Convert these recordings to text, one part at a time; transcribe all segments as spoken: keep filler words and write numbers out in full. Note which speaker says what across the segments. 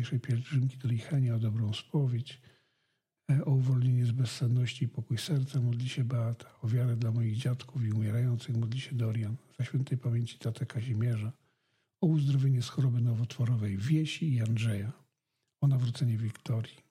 Speaker 1: najpiękniejszej pielgrzymki do Lichenia o dobrą spowiedź, o uwolnienie z bezsenności i pokój serca modli się Beata, o wiarę dla moich dziadków i umierających modli się Dorian, za świętej pamięci tatę Kazimierza, o uzdrowienie z choroby nowotworowej Wiesi i Andrzeja, o nawrócenie Wiktorii.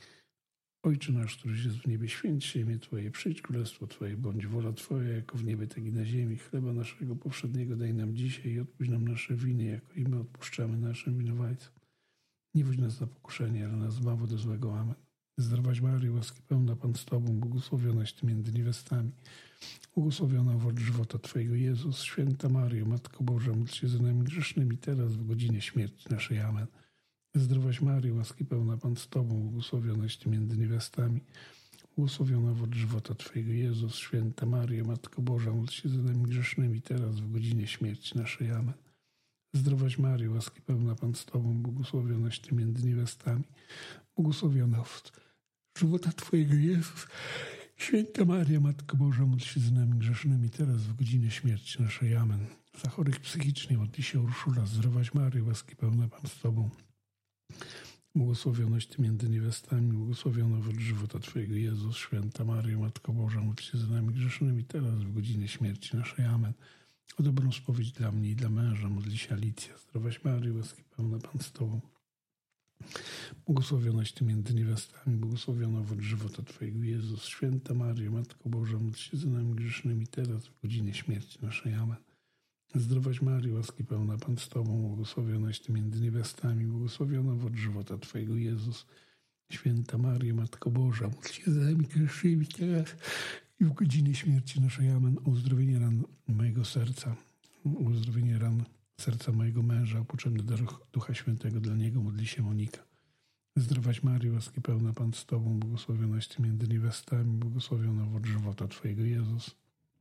Speaker 1: Ojcze nasz, któryś jest w niebie, święć się imię Twoje, przyjdź królestwo Twoje, bądź wola Twoja, jako w niebie, tak i na ziemi. Chleba naszego powszedniego daj nam dzisiaj i odpuść nam nasze winy, jako i my odpuszczamy naszym winowajcom. Nie wódź nas na pokuszenie, ale nas zbaw od złego. Amen. Zdrowaś Maryjo, łaski pełna Pan z Tobą, błogosławionaś Ty między niewiastami. Błogosławiona owoc żywota Twojego, Jezus. Święta Maryjo, Matko Boża, módl się za nami grzesznymi, teraz w godzinie śmierci naszej. Amen. Zdrowaś Maryjo, łaski pełna Pan z Tobą, błogosławionaś Ty między niewiastami. Błogosławiona owoc żywota Twojego, Jezus. Święta Maryjo, Matko Boża, módl się za nami grzesznymi, teraz w godzinie śmierci naszej. Amen. Zdrowaś Maryjo, łaski pełna Pan z Tobą, błogosławionaś Ty między niewiastami. Błogosławiona owoc żywota Twojego, Jezus. Święta Maryjo, Matko Boża, módl się za nami grzesznymi, teraz w godzinie śmierci naszej. Amen. Za chorych psychicznie modli się Urszula. Zdrowaś Maryjo, łaski pełna Pan z Tobą, błogosławionaś Ty między niewiastami, błogosławiona owoc żywota Twojego, Jezus. Święta Maryjo, Matko Boża, módl się za nami grzesznymi, teraz w godzinie śmierci naszej. Amen. O dobrą spowiedź dla mnie i dla męża modli się Alicja. Zdrowaś Maryjo, łaski pełna Pan z Tobą, błogosławionaś Ty między niewiastami, błogosławiona owoc żywota Twojego, Jezus. Święta Maryjo, Matko Boża, módl się za nami grzesznymi, teraz w godzinie śmierci naszej. Amen. Zdrowaś Maryjo, łaski pełna Pan z Tobą, błogosławionaś Ty między niewiastami, błogosławiona owoc żywota Twojego, Jezus. Święta Maryjo, Matko Boża, módl się za nami grzesznymi, teraz i w godzinie śmierci naszej. Amen. O uzdrowienie ran mojego serca, o uzdrowienie ran serca mojego męża, o potrzebny dar Ducha Świętego dla niego modli się Monika. Zdrowaś Maryjo, łaski pełna Pan z Tobą, błogosławionaś Ty między niewiastami, błogosławiona owoc żywota Twojego, Jezus.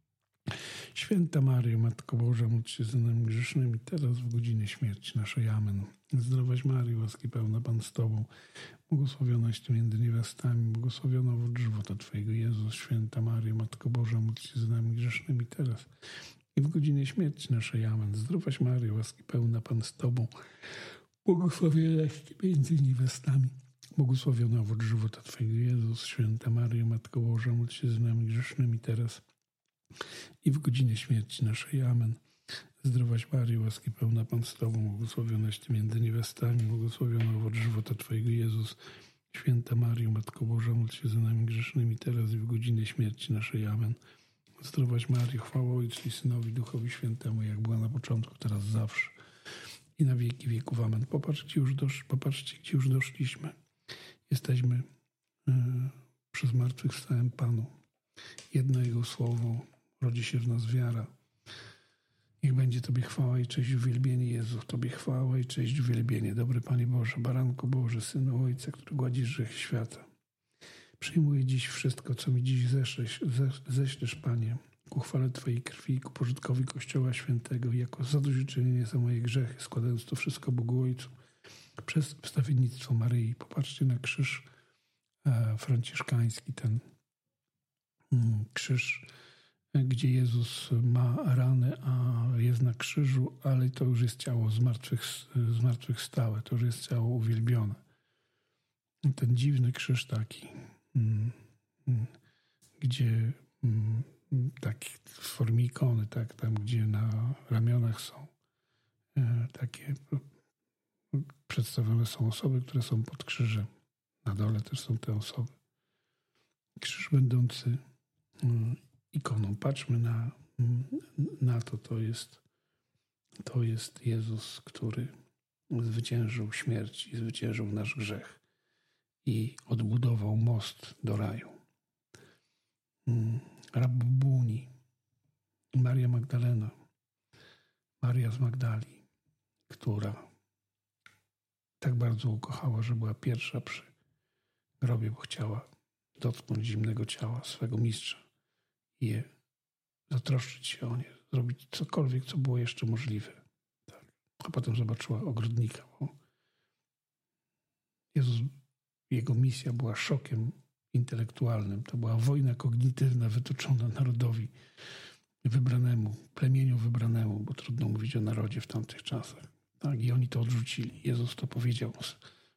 Speaker 1: Święta Maryjo, Matko Boża, módl się za nami grzesznymi, teraz w godzinie śmierci naszej. Amen. Zdrowaś Maryjo, łaski pełna Pan z Tobą, błogosławionaś Ty między niewiastami, błogosławiona owoc żywota Twojego, Jezus. Święta Maryjo, Matko Boża, módl się za nami grzesznymi, teraz i w godzinie śmierci naszej. Amen. Zdrowaś Maryjo, łaski pełna Pan z Tobą, błogosławionaś Ty między niewiastami, błogosławiona owoc żywota Twojego, Jezus. Święta Maryjo, Matko Boża, módl się za nami grzesznymi, teraz i w godzinie śmierci naszej. Amen. Zdrowaś Maryjo, łaski pełna Pan z Tobą, błogosławionaś Ty między niewiastami, błogosławiona owoc żywota Twojego, Jezus. Święta Maryjo, Matko Boża, módl się za nami grzesznymi, teraz i w godzinie śmierci naszej. Amen. Zdrowaś Maryjo, chwała Ojcu i Synowi, Duchowi Świętemu, jak była na początku, teraz zawsze i na wieki wieków. Amen. Popatrzcie, już dosz, popatrzcie gdzie już doszliśmy. Jesteśmy yy, przy zmartwychwstałym Panu. Jedno Jego słowo, rodzi się w nas wiara. Niech będzie Tobie chwała i cześć, uwielbienie, Jezu. Tobie chwała i cześć, uwielbienie. Dobry Panie Boże, Baranku Boży, Synu Ojca, który gładzisz grzech świata. Przyjmuję dziś wszystko, co mi dziś zeszłeś, ześlesz, Panie, ku chwale Twojej krwi i ku pożytkowi Kościoła Świętego, jako zadośćuczynienie za moje grzechy, składając to wszystko Bogu Ojcu przez wstawiennictwo Maryi. Popatrzcie na krzyż e, franciszkański, ten mm, krzyż, gdzie Jezus ma rany, a jest na krzyżu, ale to już jest ciało zmartwych, zmartwychwstałe, to już jest ciało uwielbione. Ten dziwny krzyż taki, gdzie taki w formie ikony, tak, tam gdzie na ramionach są takie, przedstawione są osoby, które są pod krzyżem. Na dole też są te osoby. Krzyż będący ikoną. Patrzmy na, na to, to jest, to jest Jezus, który zwyciężył śmierć i zwyciężył nasz grzech i odbudował most do raju. Rabbuni, Maria Magdalena, Maria z Magdali, która tak bardzo ukochała, że była pierwsza przy grobie, bo chciała dotknąć zimnego ciała swego mistrza i je zatroszczyć się o nie, zrobić cokolwiek, co było jeszcze możliwe. Tak. A potem zobaczyła ogrodnika, bo Jezus, jego misja była szokiem intelektualnym. To była wojna kognitywna wytoczona narodowi wybranemu, plemieniu wybranemu, bo trudno mówić o narodzie w tamtych czasach. Tak, i oni to odrzucili. Jezus to powiedział